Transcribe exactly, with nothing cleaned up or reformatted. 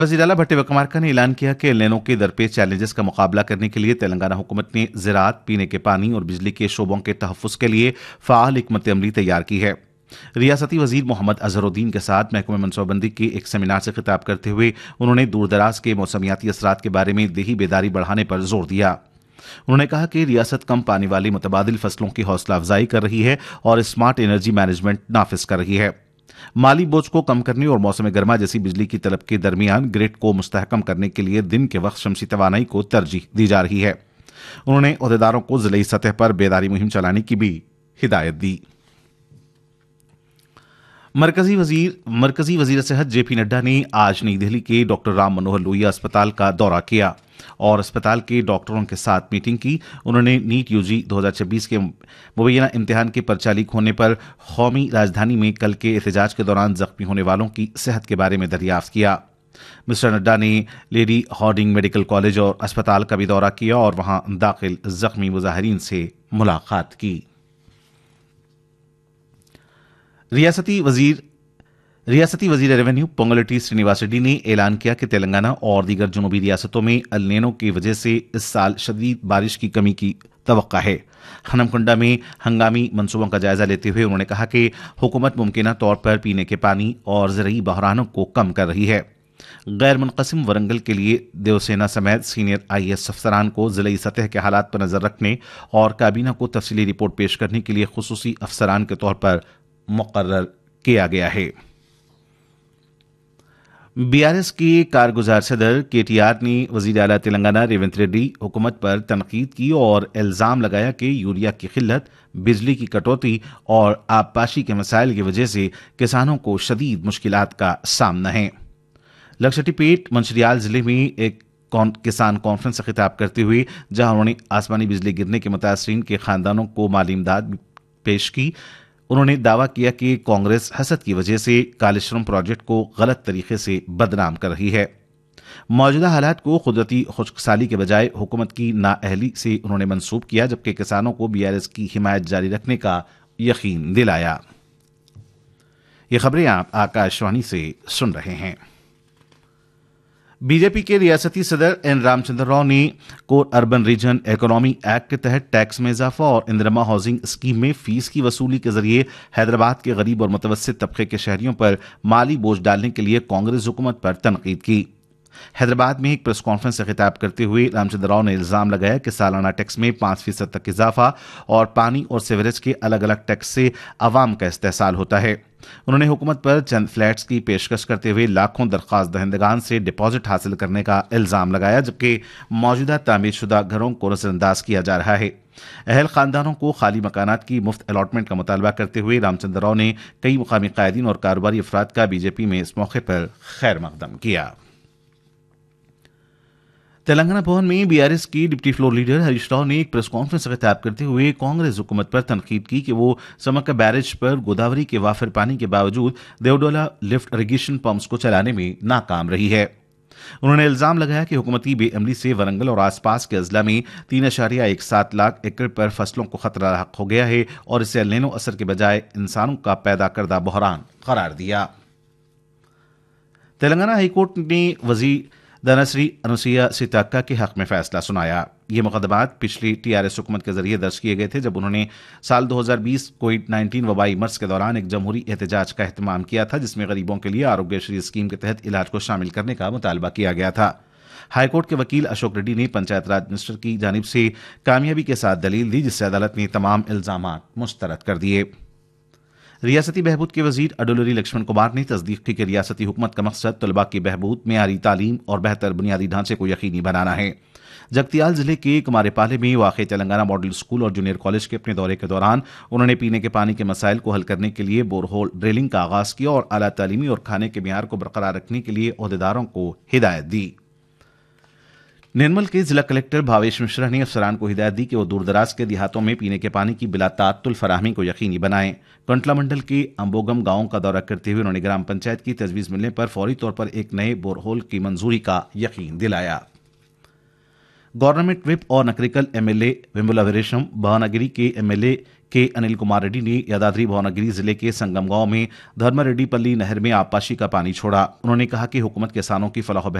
वज़ीर आला भट्टी विक्रमार्का ने ऐलान किया कि एल निनो के दरपेश चैलेंजेस का मुकाबला करने के लिए तेलंगाना हुकूमत ने ज़राअत, पीने के पानी और बिजली के शोबों के तहफ़्फ़ुज़ के लिए फ़ाल हिकमत अमली तैयार की है। रियासती वज़ीर मोहम्मद अजहरुद्दीन के साथ महकमे मनसूबाबंदी के एक सेमिनार से खिताब करते हुए उन्होंने दूर दराज के मौसमियाती असरात के बारे में देही बेदारी बढ़ाने पर जोर दिया। उन्होंने कहा कि रियासत कम पानी वाली मुतबादिल फसलों की हौसला अफजाई कर रही है और स्मार्ट एनर्जी मैनेजमेंट नाफिज कर रही है। माली बोझ को कम करने और मौसम गर्मा जैसी बिजली की तलब के दरमियान ग्रिड को मुस्तहकम करने के लिए दिन के वक्त शमसी तवानाई को तरजीह दी जा रही है। उन्होंने अहदेदारों को जिलाई सतह पर बेदारी मुहिम चलाने की भी हिदायत दी। मरकजी वजीर मरकजी वजीर सेहत जे पी नड्डा ने आज नई दिल्ली के डॉक्टर राम मनोहर लोहिया अस्पताल का दौरा किया और अस्पताल के डॉक्टरों के साथ मीटिंग की। उन्होंने नीट यूजी दो हज़ार छब्बीस के मुबैना इम्तिहान के पर्चा लीक होने पर कौमी राजधानी में कल के एहतजाज के दौरान जख्मी होने वालों की सेहत के बारे में दरियाफ्त किया। मिस्टर नड्डा ने लेडी हार्डिंग मेडिकल कॉलेज और अस्पताल का भी दौरा किया और वहां दाखिल जख्मी मुजाहिरीन से मुलाकात की। रियासती वजीर रियासती वजीर रेवेन्यू पोंगलेटी श्रीनिवास रेड्डी ने ऐलान किया कि तेलंगाना और दीगर जनूबी रियासतों में एल निनो की वजह से इस साल शदीद बारिश की कमी की तवक्का है। हनमकुंडा में हंगामी मंसूबों का जायजा लेते हुए उन्होंने कहा कि हुकूमत मुमकिना तौर पर पीने के पानी और ज़रई बहरानों को कम कर रही है। गैर मुनक़सिम वरंगल के लिए देवसेना समेत सीनियर आई ए एस अफसरान को ज़िलाई सतह के हालात पर नज़र रखने और काबीना को तफसीली रिपोर्ट पेश करने के लिए खुसूसी अफसरान के तौर पर मुकर्रर किया गया है। बीआरएस के कारगुजार सदर के टी आर ने वज़ीर आला तेलंगाना रेवंत रेड्डी हुकूमत पर तनकीद की और इल्ज़ाम लगाया कि यूरिया की किल्लत, बिजली की कटौती और आबपाशी के मसाइल की वजह से किसानों को शदीद मुश्किलात का सामना है। लक्षटीपेट मंचिरियाल जिले में एक किसान कॉन्फ्रेंस से खिताब करते हुए जहां उन्होंने आसमानी बिजली गिरने के मुतासरीन के खानदानों को माली इमदाद पेश की, उन्होंने दावा किया कि कांग्रेस हसद की वजह से कालेश्वरम प्रोजेक्ट को गलत तरीके से बदनाम कर रही है। मौजूदा हालात को कुदरती खुशकसाली के बजाय हुकूमत की नाअहली से उन्होंने मंसूब किया, जबकि किसानों को बीआरएस की हिमायत जारी रखने का यकीन दिलाया। ये खबरें आप आकाशवाणी से सुन रहे हैं। बीजेपी के रियासती सदर एन रामचंद्र राव ने core urban reason economy act के तहत टैक्स में इजाफा और इंदिरमा हाउसिंग स्कीम में फीस की वसूली के जरिए हैदराबाद के गरीब और मुतवस्सित तबके के शहरियों पर माली बोझ डालने के लिए कांग्रेस हुकूमत पर तनकीद की। हैदराबाद में एक प्रेस कॉन्फ्रेंस से खिताब करते हुए रामचंद्र राव ने इल्जाम लगाया कि सालाना टैक्स में पांच फीसद तक इजाफा और पानी और सीवरेज के अलग अलग टैक्स से अवाम का इस्तेहसाल होता है। उन्होंने हुकूमत पर चंद फ्लैट्स की पेशकश करते हुए लाखों दरख्वास्त दहिंदगान से डिपॉजिट हासिल करने का इल्जाम लगाया, जबकि मौजूदा तामीरशुदा घरों को नजरअंदाज किया जा रहा है। अहल खानदानों को खाली मकानात की मुफ्त अलॉटमेंट का मुतालबा करते हुए रामचंद्र राव ने कई मुकामी कायदीन और कारोबारी अफराद का बीजेपी में इस मौके पर खैर मकदम किया। तेलंगाना भवन में बीआरएस की deputy floor leader Harish Rao ने एक प्रेस कॉन्फ्रेंस से खिताब करते हुए कांग्रेस हुकूमत पर तनकीद की कि वो समक्का बैरेज पर गोदावरी के वाफिर पानी के बावजूद देवडोला लिफ्ट इरिगेशन पंप्स को चलाने में नाकाम रही है। उन्होंने इल्जाम लगाया कि हुकूमती बेअमली से वरंगल और आसपास के अजला में तीन अशारिया एक सात लाख एकड़ पर फसलों को खतरा लाक हो गया है और इसे लेनो असर के बजाय इंसानों का पैदा करदा बहरान करार दिया। तेलंगाना हाईकोर्ट ने वजीर दानाश्री अनुसुईया सीतक्का के हक में फैसला सुनाया। ये मुकदमात पिछली टीआरएस हुकूमत के जरिए दर्ज किए गए थे, जब उन्होंने साल दो हज़ार बीस कोविड नाइन्टीन वबाई मर्ज के दौरान एक जमहूरी एहतजाज का एहतमाम किया था, जिसमें गरीबों के लिए आरोग्यश्री स्कीम के तहत इलाज को शामिल करने का मुतालबा किया गया था। हाईकोर्ट के वकील अशोक रेड्डी ने पंचायत राज मिनिस्टर की जानिब से कामयाबी के साथ दलील दी, जिससे अदालत ने तमाम इल्जामात मुस्तरद कर दिए। रियासती बहबूद के वजीर अडुलरी लक्ष्मण कुमार ने तस्दीक की कि रियासती हुकूमत का मकसद तलबा की बहबूद, मेयारी तालीम और बेहतर बुनियादी ढांचे को यकीनी बनाना है। जगतियाल जिले के कुमारेपाले में वाक़ तेलंगाना मॉडल स्कूल और जूनियर कॉलेज के अपने दौरे के दौरान उन्होंने पीने के पानी के मसाइल को हल करने के लिए बोरहोल ड्रिलिंग का आगाज किया और आला तालीमी और खाने के मियार को बरकरार रखने के लिए अहदेदारों को हिदायत दी। निर्मल के जिला कलेक्टर भावेश मिश्रा ने अफसरान को हिदायत दी कि वो दूरदराज के देहातों में पीने के पानी की बिला तात्तुल फराहमी को यकीनी बनाएं। कंटला मंडल के अंबोगम गांव का दौरा करते हुए उन्होंने ग्राम पंचायत की तजवीज मिलने पर फौरी तौर पर एक नए बोरहोल की मंजूरी का यकीन दिलाया। गवर्नमेंट विप और नकरिकल एमएलए विमला वीरेशम, भावनागिरी के एमएलए के अनिल कुमार रेड्डी ने यादाद्री भुवनगिरी जिले के संगम गांव में धर्म रेड्डी पल्ली नहर में आबपाशी का पानी छोड़ा। उन्होंने कहा कि हुकूमत किसानों की फलाह